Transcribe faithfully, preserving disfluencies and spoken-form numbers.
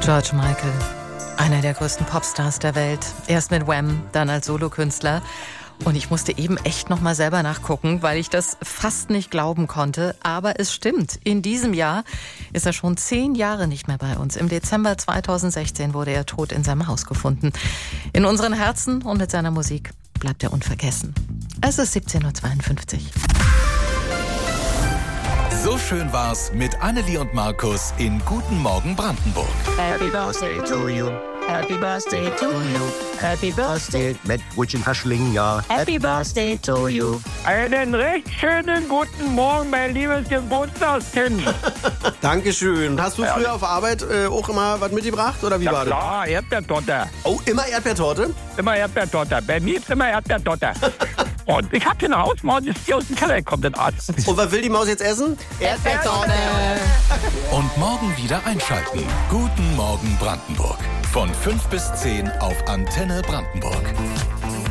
George Michael, einer der größten Popstars der Welt. Erst mit Wham, dann als Solokünstler. Und ich musste eben echt noch mal selber nachgucken, weil ich das fast nicht glauben konnte. Aber es stimmt. In diesem Jahr ist er schon zehn Jahre nicht mehr bei uns. Im Dezember zweitausendsechzehn wurde er tot in seinem Haus gefunden. In unseren Herzen und mit seiner Musik bleibt er unvergessen. Es ist siebzehn Uhr zweiundfünfzig. So schön war's mit Annelie und Markus in Guten Morgen Brandenburg. Happy Birthday to you. Happy Birthday to you. Happy Birthday mit Brötchen Haschling, ja. Happy Birthday to you. Einen recht schönen guten Morgen, mein liebes Geburtstagskind. Dankeschön. Hast du Ja. früher auf Arbeit äh, auch immer was mitgebracht oder wie Ja war das? klar, Erdbeertorte. Oh, immer Erdbeertorte? Immer Erdbeertorte. Bei mir ist immer Erdbeertorte. Und ich hab hier eine Hausmaus, die ist hier aus dem Keller gekommen, den Arzt. Und was will die Maus jetzt essen? Erdbeertorte! Und morgen wieder einschalten. Guten Morgen Brandenburg. Von fünf bis zehn auf Antenne Brandenburg.